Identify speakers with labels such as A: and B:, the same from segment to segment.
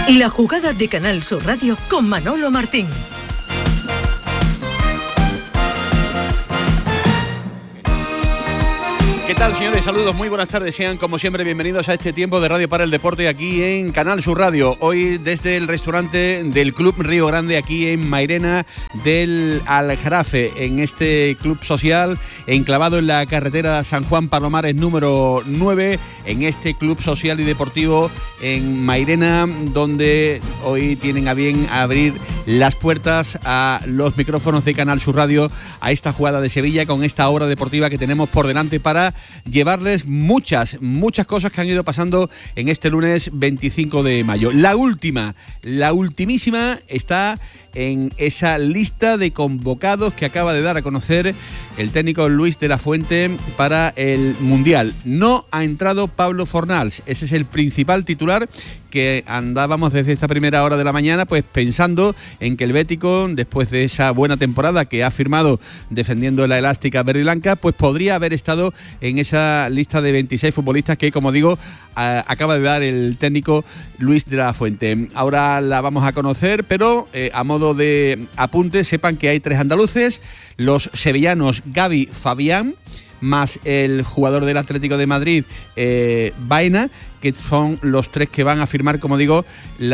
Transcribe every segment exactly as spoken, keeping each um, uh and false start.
A: La jugada de Canal Sur Radio con Manolo Martín.
B: ¿Qué tal, señores? Saludos, muy buenas tardes. Sean, como siempre, bienvenidos a este tiempo de Radio para el Deporte aquí en Canal Sur Radio. Hoy desde el restaurante del Club Río Grande, aquí en Mairena del Aljarafe, en este club social enclavado en la carretera San Juan Palomares número nueve, en este club social y deportivo en Mairena, donde hoy tienen a bien abrir las puertas a los micrófonos de Canal Sur Radio, a esta jugada de Sevilla, con esta hora deportiva que tenemos por delante para llevarles muchas, muchas cosas que han ido pasando en este lunes veinticinco de mayo. La última, la ultimísima está en esa lista de convocados que acaba de dar a conocer el técnico Luis de la Fuente para el Mundial. No ha entrado Pablo Fornals, ese es el principal titular que andábamos desde esta primera hora de la mañana pues pensando en que el bético, después de esa buena temporada que ha firmado defendiendo la elástica verde y blanca, pues podría haber estado en esa lista de veintiséis futbolistas que, como digo, a, acaba de dar el técnico Luis de la Fuente. Ahora la vamos a conocer, pero eh, a modo de apunte, sepan que hay tres andaluces, los sevillanos Gavi, Fabián, más el jugador del Atlético de Madrid, eh, Baena, que son los tres que van a firmar, como digo,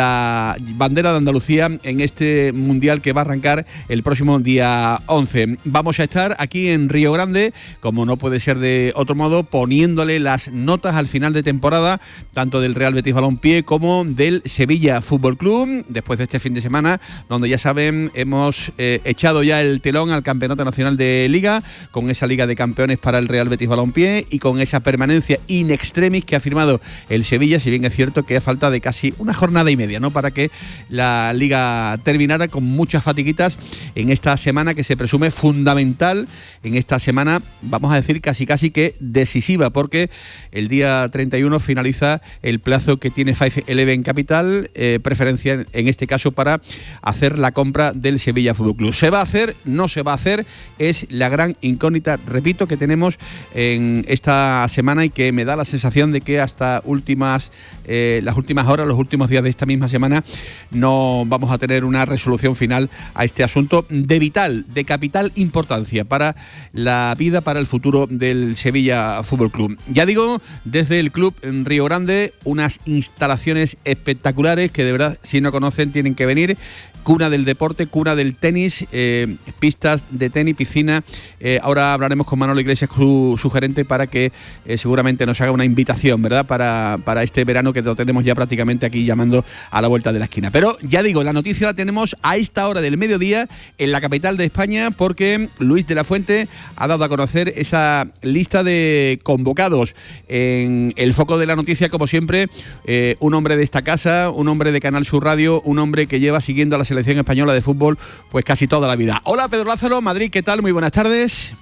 B: la bandera de Andalucía en este Mundial que va a arrancar el próximo día once. Vamos a estar aquí en Río Grande, como no puede ser de otro modo, poniéndole las notas al final de temporada, tanto del Real Betis Balompié como del Sevilla Fútbol Club, después de este fin de semana, donde ya saben, hemos eh, echado ya el telón al Campeonato Nacional de Liga, con esa Liga de Campeones para el Real Betis Balompié y con esa permanencia in extremis que ha firmado el Sevilla, si bien es cierto que a falta de casi una jornada y media, ¿no?, para que la Liga terminara, con muchas fatiguitas en esta semana que se presume fundamental, en esta semana, vamos a decir casi casi que decisiva, porque el día treinta y uno finaliza el plazo que tiene Five Eleven Capital, eh, preferencia en este caso para hacer la compra del Sevilla Fútbol Club. ¿Se va a hacer? ¿No se va a hacer? Es la gran incógnita, repito, que tenemos en esta semana y que me da la sensación de que hasta últimas, eh, las últimas horas, los últimos días de esta misma semana, no vamos a tener una resolución final a este asunto de vital, de capital importancia para la vida, para el futuro del Sevilla Fútbol Club. Ya digo, desde el club en Río Grande, unas instalaciones espectaculares que de verdad, si no conocen, tienen que venir. Cuna del deporte, cuna del tenis, eh, pistas de tenis, piscina. Eh, ahora hablaremos con Manolo Iglesias, su, su gerente, para que eh, seguramente nos haga una invitación, ¿verdad?, para, para este verano que lo tenemos ya prácticamente aquí llamando a la vuelta de la esquina. Pero ya digo, la noticia la tenemos a esta hora del mediodía en la capital de España, porque Luis de la Fuente ha dado a conocer esa lista de convocados. En el foco de la noticia, como siempre, eh, un hombre de esta casa, un hombre de Canal Sur Radio, un hombre que lleva siguiendo a la selección española de fútbol pues casi toda la vida. Hola, Pedro Lázaro, Madrid, ¿qué tal? Muy buenas tardes.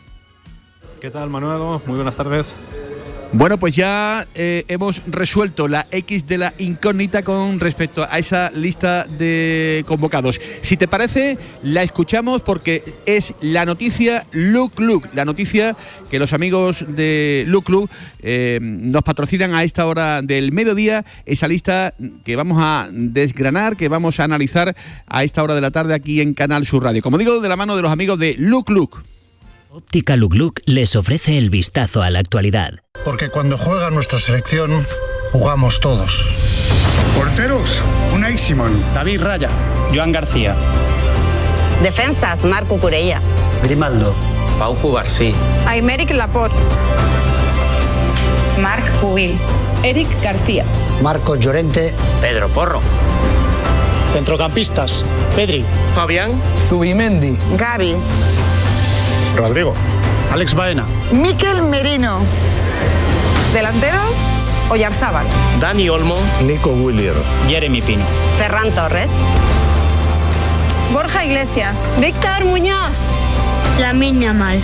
C: ¿Qué tal, Manuel? Muy buenas tardes.
B: Bueno, pues ya eh, hemos resuelto la X de la incógnita con respecto a esa lista de convocados. Si te parece, la escuchamos porque es la noticia Look Look, la noticia que los amigos de Look Look eh, nos patrocinan a esta hora del mediodía, esa lista que vamos a desgranar, que vamos a analizar a esta hora de la tarde aquí en Canal Sur Radio. Como digo, de la mano de los amigos de Look Look.
D: Óptica Look Look les ofrece el vistazo a la actualidad.
E: Porque cuando juega nuestra selección, jugamos todos.
F: Porteros, Unai Simón.
G: David Raya. Joan García.
H: Defensas, Marc Cucurella.
I: Grimaldo.
J: Pau Cubarsí.
K: Aymeric Laporte.
L: Marc Pubil.
K: Eric García.
I: Marcos Llorente.
J: Pedro Porro.
M: Centrocampistas, Pedri.
J: Fabián.
E: Zubimendi.
H: Gavi.
M: Rodrigo. Alex Baena.
K: Mikel Merino. Delanteros, Oyarzábal.
J: Dani Olmo.
M: Nico Williams.
G: Jeremy Pino.
H: Ferran Torres.
K: Borja Iglesias.
L: Víctor Muñoz.
N: Lamine Yamal.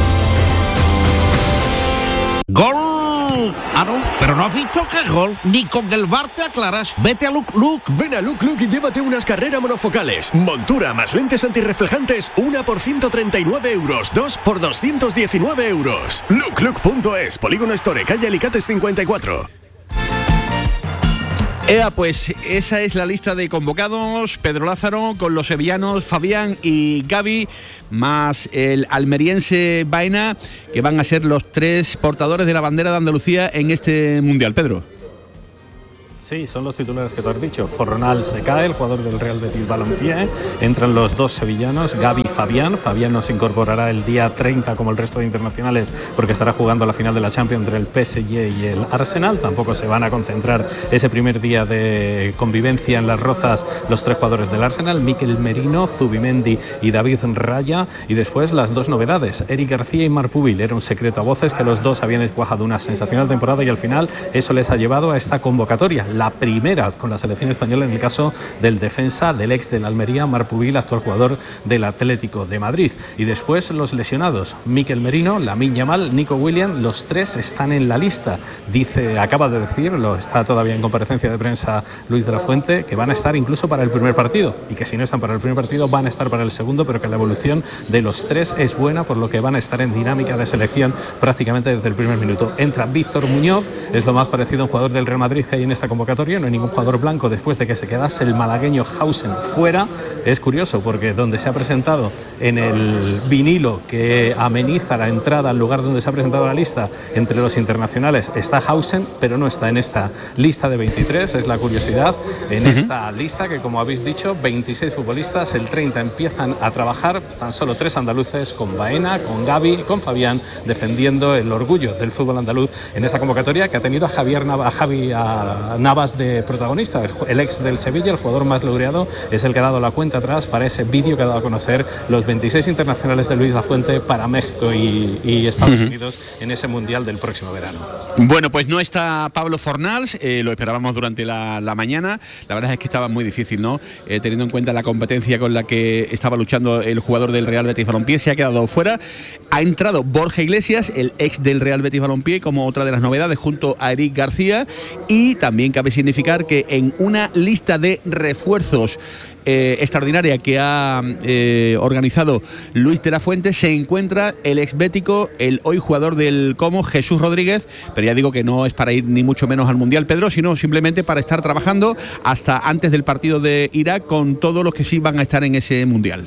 O: ¡Gol! Ah, no, pero no has visto que es gol. Ni con el V A R te aclaras. Vete a Look Look.
P: Ven a Look Look y llévate unas carreras monofocales. Montura más lentes antirreflejantes, una por ciento treinta y nueve euros, dos por doscientos diecinueve euros. look look punto es, Polígono Store, calle Alicates cincuenta y cuatro.
B: Ea, pues esa es la lista de convocados. Pedro Lázaro, con los sevillanos Fabián y Gavi, más el almeriense Baena, que van a ser los tres portadores de la bandera de Andalucía en este Mundial. Pedro.
C: Sí, son los titulares que tú has dicho. Fornal se cae, el jugador del Real Betis Balompié. Entran los dos sevillanos, Gavi y Fabián. Fabián no se incorporará el día treinta como el resto de internacionales porque estará jugando la final de la Champions entre el P S G y el Arsenal. Tampoco se van a concentrar ese primer día de convivencia en Las Rozas los tres jugadores del Arsenal, Mikel Merino, Zubimendi y David Raya. Y después las dos novedades, Eric García y Marc Pubil. Era un secreto a voces que los dos habían cuajado una sensacional temporada y al final eso les ha llevado a esta convocatoria. La primera con la selección española en el caso del defensa del ex del Almería, Marc Pubil, actual jugador del Atlético de Madrid. Y después los lesionados, Mikel Merino, Lamine Yamal, Nico Williams, los tres están en la lista. Dice, acaba de decirlo, está todavía en comparecencia de prensa Luis de la Fuente, que van a estar incluso para el primer partido y que si no están para el primer partido van a estar para el segundo, pero que la evolución de los tres es buena, por lo que van a estar en dinámica de selección prácticamente desde el primer minuto. Entra Víctor Muñoz, es lo más parecido a un jugador del Real Madrid que hay en esta convocatoria. No hay ningún jugador blanco después de que se quedase el malagueño Hausen fuera. Es curioso porque donde se ha presentado en el vinilo que ameniza la entrada al lugar donde se ha presentado la lista entre los internacionales está Hausen, pero no está en esta lista de veintitrés. Es la curiosidad en uh-huh. esta lista que, como habéis dicho, veintiséis futbolistas, el treinta empiezan a trabajar, tan solo tres andaluces, con Baena, con Gavi, con Fabián, defendiendo el orgullo del fútbol andaluz en esta convocatoria que ha tenido a Javier Nava, a Javi a Navas de protagonista. El ex del Sevilla, el jugador más laureado, es el que ha dado la cuenta atrás para ese vídeo que ha dado a conocer los veintiséis internacionales de Luis Lafuente para México y, y Estados uh-huh. Unidos en ese Mundial del próximo verano.
B: Bueno, pues no está Pablo Fornals, eh, lo esperábamos durante la, la mañana. La verdad es que estaba muy difícil, ¿no? Eh, teniendo en cuenta la competencia con la que estaba luchando el jugador del Real Betis Balompié, se ha quedado fuera. Ha entrado Borja Iglesias, el ex del Real Betis Balompié, como otra de las novedades, junto a Eric García, y también cabe significar que en una lista de refuerzos eh, extraordinaria que ha eh, organizado Luis de la Fuente se encuentra el exbético, el hoy jugador del Como, Jesús Rodríguez, pero ya digo que no es para ir ni mucho menos al Mundial, Pedro, sino simplemente para estar trabajando hasta antes del partido de Irak con todos los que sí van a estar en ese Mundial.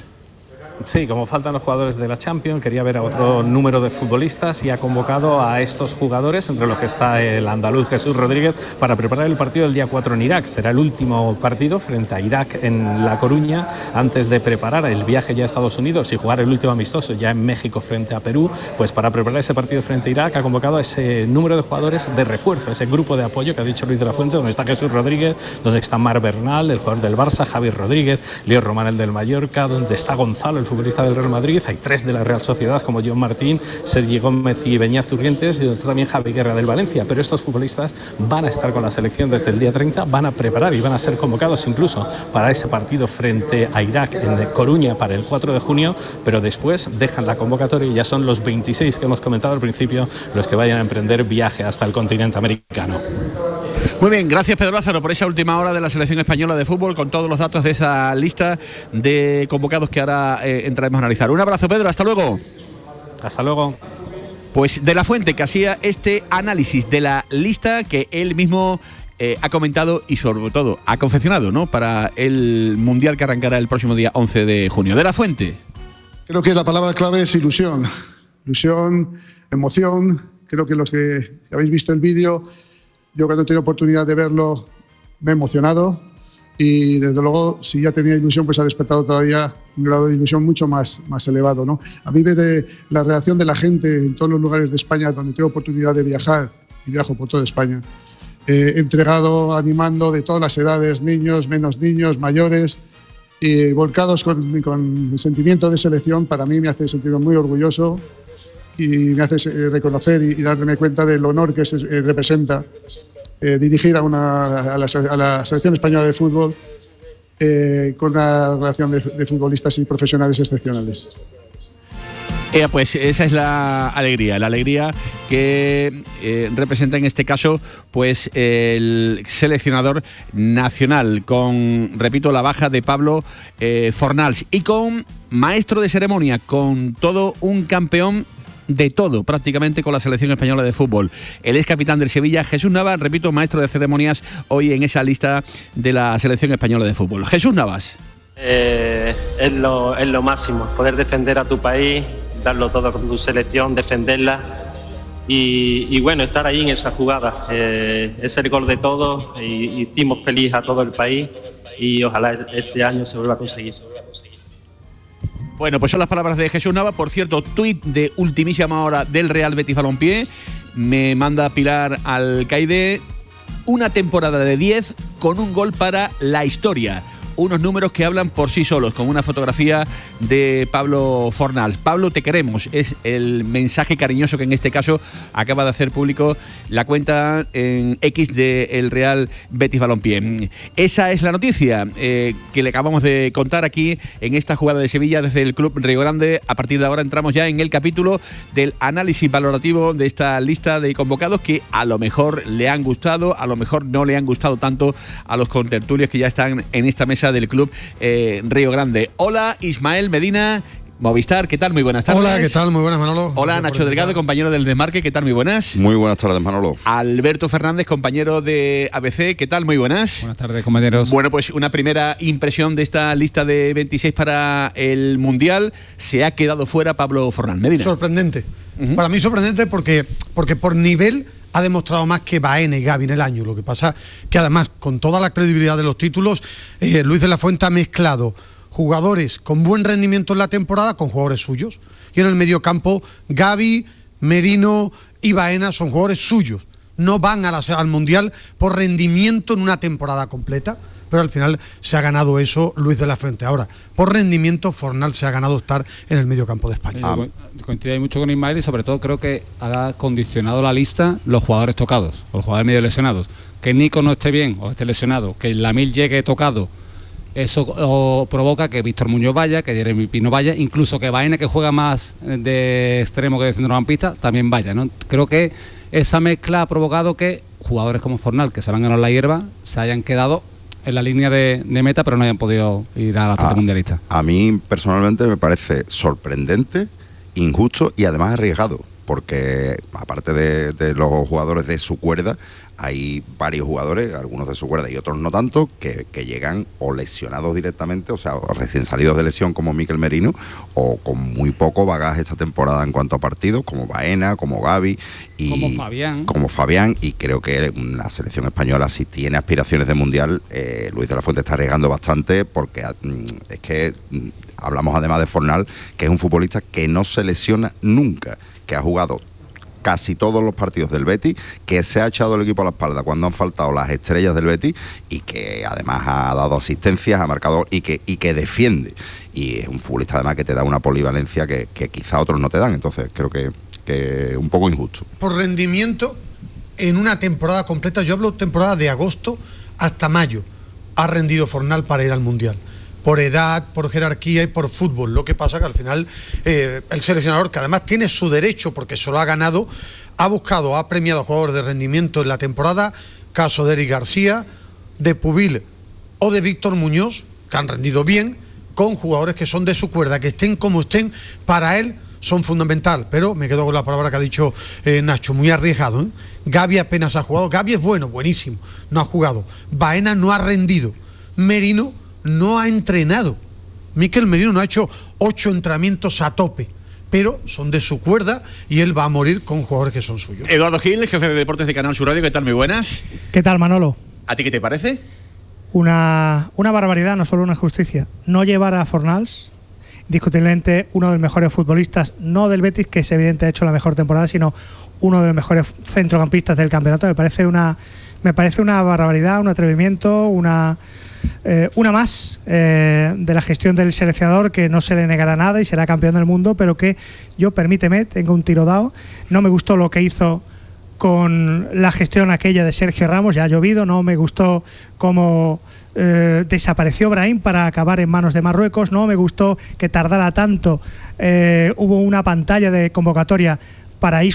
C: Sí, como faltan los jugadores de la Champions, quería ver a otro número de futbolistas y ha convocado a estos jugadores, entre los que está el andaluz Jesús Rodríguez, para preparar el partido del día cuatro en Irak. Será el último partido frente a Irak en La Coruña, antes de preparar el viaje ya a Estados Unidos y jugar el último amistoso ya en México frente a Perú. Pues para preparar ese partido frente a Irak ha convocado a ese número de jugadores de refuerzo, ese grupo de apoyo que ha dicho Luis de la Fuente, donde está Jesús Rodríguez, donde está Marc Bernal, el jugador del Barça, Javier Rodríguez, Leo Román, el del Mallorca, donde está Gonzalo, el futbolista del Real Madrid. Hay tres de la Real Sociedad como John Martín, Sergi Gómez y Beñat Turrientes, y donde está también Javi Guerra del Valencia. Pero estos futbolistas van a estar con la selección desde el día treinta, van a preparar y van a ser convocados incluso para ese partido frente a Irak en Coruña para el cuatro de junio, pero después dejan la convocatoria y ya son los veintiséis que hemos comentado al principio los que vayan a emprender viaje hasta el continente americano.
B: Muy bien, gracias Pedro Lázaro por esa última hora de la selección española de fútbol con todos los datos de esa lista de convocados que ahora eh, entraremos a analizar. Un abrazo, Pedro, hasta luego.
C: Hasta luego.
B: Pues de la Fuente, que hacía este análisis de la lista que él mismo eh, ha comentado y sobre todo ha confeccionado, ¿no?, para el Mundial que arrancará el próximo día once de junio. De la Fuente.
E: Creo que la palabra clave es ilusión. Ilusión, emoción. Creo que los que habéis visto el vídeo, yo cuando he tenido oportunidad de verlo me he emocionado y desde luego si ya tenía ilusión pues ha despertado todavía un grado de ilusión mucho más, más elevado, ¿no? A mí ver eh, la reacción de la gente en todos los lugares de España donde tengo oportunidad de viajar, y viajo por toda España, eh, entregado, animando de todas las edades, niños, menos niños, mayores, y volcados con, con el sentimiento de selección, para mí me hace sentirme muy orgulloso y me hace reconocer y darme cuenta del honor que se representa eh, dirigir a, una, a, la, a la selección española de fútbol eh, con una relación de, de futbolistas y profesionales excepcionales.
B: Eh, pues esa es la alegría, la alegría que eh, representa en este caso pues el seleccionador nacional, con, repito, la baja de Pablo eh, Fornals y con maestro de ceremonia, con todo un campeón de todo prácticamente con la selección española de fútbol. El ex capitán del Sevilla, Jesús Navas, repito, maestro de ceremonias hoy en esa lista de la selección española de fútbol. Jesús Navas.
L: Eh, es, lo, es lo máximo, poder defender a tu país, darlo todo con tu selección, defenderla y, y bueno, estar ahí en esa jugada. Eh, es el gol de todos y hicimos feliz a todo el país y ojalá este año se vuelva a conseguir.
B: Bueno, pues son las palabras de Jesús Navas. Por cierto, tuit de ultimísima hora del Real Betis Balompié. Me manda Pilar Alcaide una temporada de diez con un gol para la historia. Unos números que hablan por sí solos, con una fotografía de Pablo Fornals. Pablo, te queremos. Es el mensaje cariñoso que en este caso acaba de hacer público la cuenta en X del Real Betis Balompié. Esa es la noticia eh, que le acabamos de contar aquí en esta jugada de Sevilla desde el Club Río Grande. A partir de ahora entramos ya en el capítulo del análisis valorativo de esta lista de convocados que a lo mejor le han gustado, a lo mejor no le han gustado tanto a los contertulios que ya están en esta mesa del Club eh, Río Grande. Hola, Ismael Medina, Movistar, ¿qué tal? Muy buenas tardes.
Q: Hola, ¿qué tal? Muy buenas, Manolo.
B: Hola, Nacho Delgado, compañero del Desmarque, ¿qué tal? Muy buenas.
R: Muy buenas tardes, Manolo.
B: Alberto Fernández, compañero de A B C, ¿qué tal? Muy buenas.
S: Buenas tardes, compañeros.
B: Bueno, pues una primera impresión de esta lista de veintiséis para el Mundial. Se ha quedado fuera Pablo Fornals. Medina.
Q: Sorprendente. Uh-huh. Para mí sorprendente porque, porque por nivel ha demostrado más que Baena y Gavi en el año. Lo que pasa que además, con toda la credibilidad de los títulos, eh, Luis de la Fuente ha mezclado jugadores con buen rendimiento en la temporada con jugadores suyos. Y en el mediocampo, Gavi, Merino y Baena son jugadores suyos. No van a la, al Mundial por rendimiento en una temporada completa, pero al final se ha ganado eso Luis de la Fuente. Ahora, por rendimiento, Fornals se ha ganado estar en el mediocampo de España.
S: Ah. Coincide mucho con Ismael y sobre todo creo que ha condicionado la lista los jugadores tocados, o los jugadores medio lesionados. Que Nico no esté bien o esté lesionado, que Lamil llegue tocado, eso o, provoca que Víctor Muñoz vaya, que Jeremy Pino vaya, incluso que Baena, que juega más de extremo que de centrocampista, también vaya, ¿no? Creo que esa mezcla ha provocado que jugadores como Fornals, que se han ganado la hierba, se hayan quedado en la línea de, de meta, pero no hayan podido ir a la foto mundialista.
R: A mí personalmente me parece sorprendente, injusto y además arriesgado, porque aparte de, de los jugadores de su cuerda, hay varios jugadores, algunos de su cuerda y otros no tanto, que, que llegan o lesionados directamente, o sea, o recién salidos de lesión como Mikel Merino, o con muy poco bagaje esta temporada en cuanto a partidos, como Baena, como Gavi y
S: como Fabián.
R: Como Fabián, y creo que la selección española, si tiene aspiraciones de mundial, eh, Luis de la Fuente está arriesgando bastante, porque mm, es que mm, hablamos además de Fornals, que es un futbolista que no se lesiona nunca, que ha jugado casi todos los partidos del Betis, que se ha echado el equipo a la espalda cuando han faltado las estrellas del Betis y que además ha dado asistencias, ha marcado y que, y que defiende. Y es un futbolista además que te da una polivalencia que, que quizá otros no te dan, entonces creo que, que un poco injusto.
Q: Por rendimiento, en una temporada completa, yo hablo temporada de agosto hasta mayo, ha rendido Fornals para ir al Mundial. Por edad, por jerarquía y por fútbol. Lo que pasa que al final eh, el seleccionador, que además tiene su derecho porque se lo ha ganado, ha buscado, ha premiado a jugadores de rendimiento en la temporada, caso de Eric García, de Pubil o de Víctor Muñoz, que han rendido bien, con jugadores que son de su cuerda, que estén como estén, para él son fundamental. Pero me quedo con la palabra que ha dicho eh, Nacho, muy arriesgado, ¿eh? Gavi apenas ha jugado. Gavi es bueno, buenísimo, no ha jugado. Baena no ha rendido. Merino no ha entrenado. Mikel Merino no ha hecho ocho entrenamientos a tope, pero son de su cuerda y él va a morir con jugadores que son suyos.
B: Eduardo Gil, jefe de deportes de Canal Sur Radio, ¿qué tal? Muy buenas.
T: ¿Qué tal, Manolo?
B: ¿A ti qué te parece?
T: Una, una barbaridad, no solo una injusticia. No llevar a Fornals, discutiblemente uno de los mejores futbolistas, no del Betis, que es evidente ha hecho la mejor temporada, sino uno de los mejores centrocampistas del campeonato. Me parece una, me parece una barbaridad, un atrevimiento, una... Eh, una más eh, de la gestión del seleccionador, que no se le negará nada y será campeón del mundo, pero que yo, permíteme, tengo un tiro dado. No me gustó lo que hizo con la gestión aquella de Sergio Ramos, ya ha llovido. No me gustó cómo eh, desapareció Brahim para acabar en manos de Marruecos. No me gustó que tardara tanto. Eh, hubo una pantalla de convocatoria para Isco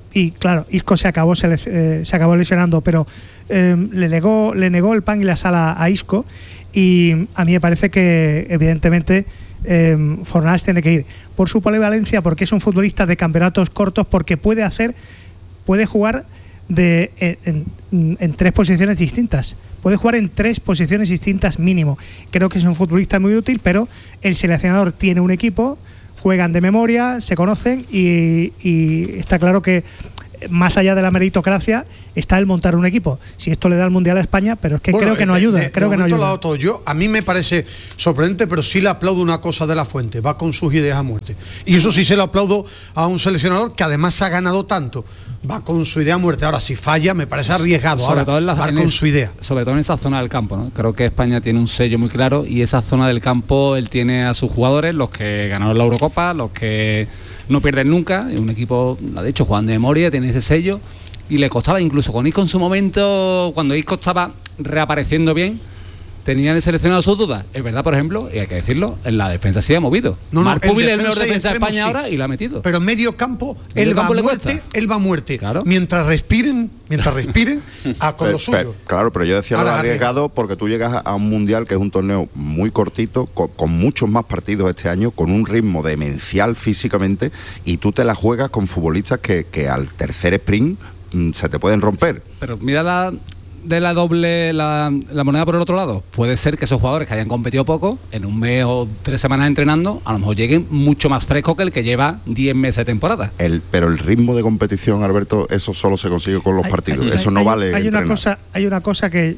T: y claro, Isco se acabó se, eh, se acabó lesionando, pero eh, le negó le negó el pan y la sal a, a Isco, y a mí me parece que evidentemente eh, Fornals tiene que ir por su polivalencia, porque es un futbolista de campeonatos cortos, porque puede hacer puede jugar de en, en, en tres posiciones distintas. Puede jugar en tres posiciones distintas mínimo. Creo que es un futbolista muy útil, pero el seleccionador tiene un equipo, juegan de memoria, se conocen y, y está claro que más allá de la meritocracia está el montar un equipo. Si esto le da el Mundial a España, pero es que bueno, creo que no ayuda.
Q: De, de,
T: creo
Q: de
T: que no ayuda.
Q: Todo. Yo, a mí me parece sorprendente, pero sí le aplaudo una cosa de La Fuente, va con sus ideas a muerte. Y eso sí se lo aplaudo a un seleccionador que además ha ganado tanto. Va con su idea a muerte. Ahora, si falla, me parece arriesgado.
S: Sobre
Q: Ahora,
S: todo en la,
Q: va
S: en
Q: con
S: el,
Q: su idea.
S: Sobre todo en esa zona del campo, ¿no? Creo que España tiene un sello muy claro, y esa zona del campo él tiene a sus jugadores, los que ganaron la Eurocopa, los que no pierden nunca. Un equipo, lo ha dicho, Juan de memoria, tiene ese sello. Y le costaba, incluso con Isco en su momento, cuando Isco estaba reapareciendo bien, tenían el seleccionado sus dudas. Es verdad, por ejemplo, y hay que decirlo, en la defensa se ha movido.
Q: No, no,
S: Marc Pubil es el
Q: defensa
S: mejor defensa de España
Q: sí.
S: ahora y lo ha metido.
Q: Pero en medio campo,
S: medio
Q: él,
S: campo
Q: va
S: le
Q: muerte,
S: cuesta.
Q: él va a muerte.
S: Claro.
Q: Mientras respiren, mientras respiren, a con
R: pero,
Q: lo suyo.
R: Pero, claro, pero yo decía lo
Q: Ahora,
R: arriesgado porque tú llegas a, a un Mundial que es un torneo muy cortito, con, con muchos más partidos este año, con un ritmo demencial físicamente, y tú te la juegas con futbolistas que, que al tercer sprint mmm, se te pueden romper.
S: Pero mira la... de la doble, la, la moneda por el otro lado. Puede ser que esos jugadores que hayan competido poco, en un mes o tres semanas entrenando, a lo mejor lleguen mucho más frescos que el que lleva diez meses de temporada.
R: El, pero el ritmo de competición, Alberto, eso solo se consigue con los hay, partidos. Hay, eso hay, no
T: hay,
R: vale.
T: Hay una cosa, hay una cosa que,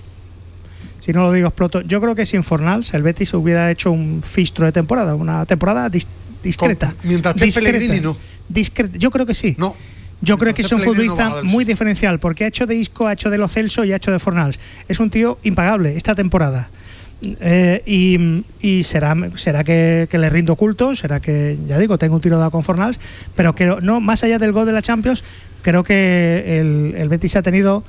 T: si no lo digo, exploto. Yo creo que sin Fornals el Betis hubiera hecho un fistro de temporada, una temporada dis, discreta.
Q: Con, mientras esté Pellegrini, no.
T: Discreta. Yo creo que sí.
Q: No.
T: Yo creo que es un futbolista no muy diferencial, porque ha hecho de Isco, ha hecho de Lo Celso y ha hecho de Fornals. Es un tío impagable esta temporada. Eh, y, y será será que, que le rindo culto, será que, ya digo, tengo un tiro dado con Fornals, pero que no, más allá del gol de la Champions, creo que el, el Betis ha tenido,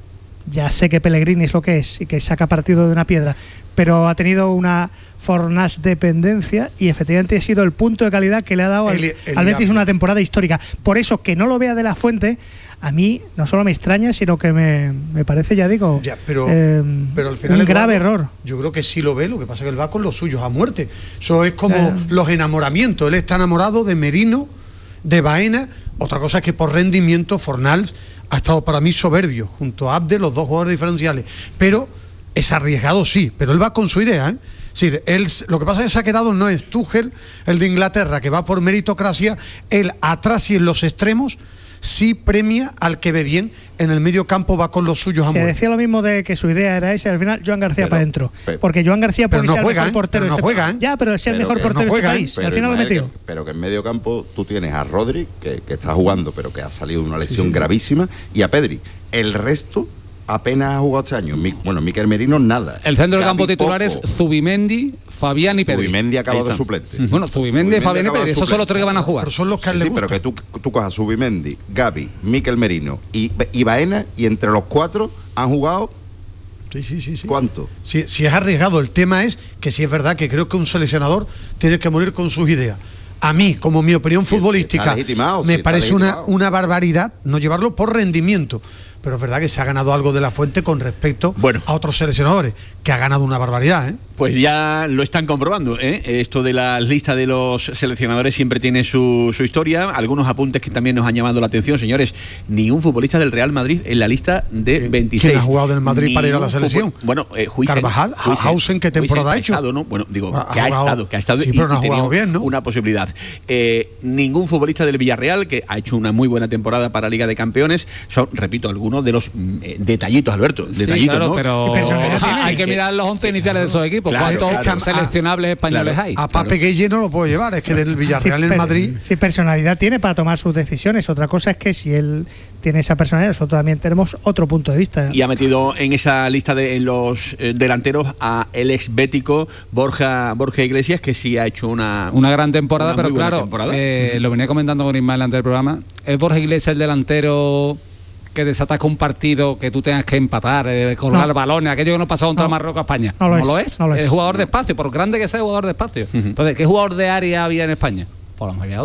T: ya sé que Pellegrini es lo que es y que saca partido de una piedra, pero ha tenido una Fornals dependencia, y efectivamente ha sido el punto de calidad que le ha dado al, el, el al Betis una temporada histórica. Por eso, que no lo vea de La Fuente, a mí no solo me extraña, sino que me, me parece, ya digo,
Q: ya, pero,
T: eh,
Q: pero al final
T: un grave
Q: Eduardo,
T: error.
Q: Yo creo que sí lo ve, lo que pasa es que él va con los suyos a muerte. Eso es como eh. los enamoramientos. Él está enamorado de Merino, de Baena. Otra cosa es que por rendimiento Fornals ha estado para mí soberbio, junto a Abde, los dos jugadores diferenciales. Pero es arriesgado, sí, pero él va con su idea, ¿eh? Sí, él, lo que pasa es que se ha quedado, no es Tuchel, el de Inglaterra, que va por meritocracia. Él atrás y en los extremos sí premia al que ve bien, en el medio campo va con los suyos a
T: Se
Q: muerte.
T: decía lo mismo de que su idea era esa, al final Joan García
R: Pero,
T: para adentro,
R: pero,
T: porque Joan García puede
Q: no
T: ser
Q: juega,
T: el mejor portero
Q: ¿eh?
T: de este
Q: no juega,
T: país.
Q: ¿eh?
T: Ya, pero es el
R: pero
T: mejor portero
Q: no
T: de este
Q: juega,
T: país,
R: pero
T: al final lo
R: Ismael,
T: metió.
R: Que, pero que en medio campo tú tienes a Rodri, que, que está jugando, pero que ha salido de una lesión sí, sí. gravísima, y a Pedri. El resto apenas ha jugado este año. Mi, bueno, Mikel Merino, nada.
S: El centro del campo titular es Zubimendi, Fabián y Pedri.
R: Zubimendi acabado de suplente.
S: Uh-huh. Bueno, Zubimendi, Zubimendi Fabián y Pedri, esos son los tres que van a jugar.
Q: Pero son los que
R: sí,
Q: le
R: sí,
Q: gusta.
R: pero que tú, tú cojas Zubimendi, Gavi, Mikel Merino y, y Baena, y entre los cuatro han jugado.
Q: Sí, sí, sí, sí.
R: ¿Cuánto?
Q: Si, si es arriesgado, el tema es que si es verdad que creo que un seleccionador tiene que morir con sus ideas. A mí, como mi opinión
R: si
Q: futbolística, me
R: si
Q: parece una, una barbaridad no llevarlo por rendimiento. Pero es verdad que se ha ganado algo de La Fuente con respecto
B: bueno.
Q: a otros seleccionadores, que ha ganado una barbaridad, ¿eh?
B: Pues ya lo están comprobando, ¿eh? Esto de la lista de los seleccionadores siempre tiene su, su historia. Algunos apuntes que también nos han llamado la atención, señores. Ni un futbolista del Real Madrid en la lista de veintiséis.
Q: ¿Quién ha jugado del Madrid Ni para ir a la selección?
B: Bueno, eh, Huijsen,
Q: Carvajal, Hausen, ¿qué temporada ha hecho?
B: Estado, ¿no? Bueno, digo,
Q: ha
B: que ha,
Q: jugado,
B: estado, que ha estado
Q: sí,
B: y,
Q: pero no ha
B: y
Q: jugado bien, ¿no?
B: Una posibilidad. Eh, ningún futbolista del Villarreal, que ha hecho una muy buena temporada para Liga de Campeones. Son, repito, algunos de los eh, detallitos, Alberto. Detallitos,
S: sí, claro,
B: ¿no?
S: pero
B: Sí,
S: hay que mirar los once iniciales de esos equipos.
B: Claro,
S: ¿Cuántos
B: claro.
S: seleccionables españoles
B: Claro.
S: hay?
Q: A Pape
B: Claro.
Q: Gueye no lo puedo llevar, es que del Villarreal
T: sí,
Q: en Madrid.
T: Sí, personalidad tiene para tomar sus decisiones. Otra cosa es que si él tiene esa personalidad, nosotros también tenemos otro punto de vista.
B: Y ha metido en esa lista de en los eh, delanteros a el ex bético Borja Borja Iglesias, que sí ha hecho una
S: una gran temporada,
B: una
S: pero claro,
B: temporada.
S: Eh, lo venía comentando con Ismael antes del programa. ¿Es Borja Iglesias el delantero que desataca un partido que tú tengas que empatar, eh, colgar
T: No.
S: balones, aquello que nos pasó contra
T: No.
S: Marruecos a España?
T: No lo es,
S: lo es.
T: no lo es.
S: Es jugador de espacio, por grande que sea, jugador de espacio.
B: Uh-huh.
S: Entonces, ¿qué jugador de área había en España? Pues a lo mejor había otro, ¿no?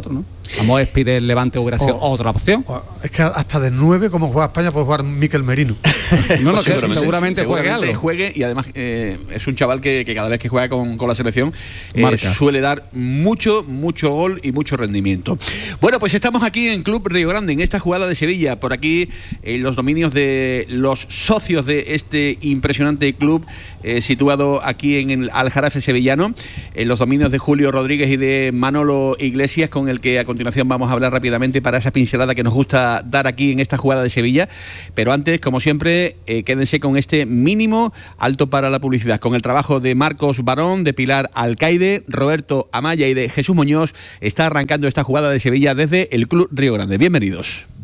S: Vamos a pide el Levante hubiera sido
Q: Oh.
S: otra opción.
Q: Es que hasta de nueve, como juega España, puede jugar Mikel Merino.
S: No, no,
B: Pues
S: que seguramente juegue
B: seguramente
S: algo.
B: juegue, y además eh, es un chaval que, que cada vez que juega con, con la selección eh,
S: Marca.
B: suele dar mucho, mucho gol y mucho rendimiento. Bueno, pues estamos aquí en Club Río Grande, en esta jugada de Sevilla, por aquí en los dominios de los socios de este impresionante club eh, situado aquí en el Aljarafe sevillano, en los dominios de Julio Rodríguez y de Manolo Iglesias, con el que a continuación vamos a hablar rápidamente para esa pincelada que nos gusta dar aquí en esta jugada de Sevilla. Pero antes, como siempre, eh, quédense con este mínimo alto para la publicidad, con el trabajo de Marcos Barón, de Pilar Alcaide, Roberto Amaya y de Jesús Muñoz. Está arrancando esta jugada de Sevilla desde el Club Río Grande. Bienvenidos.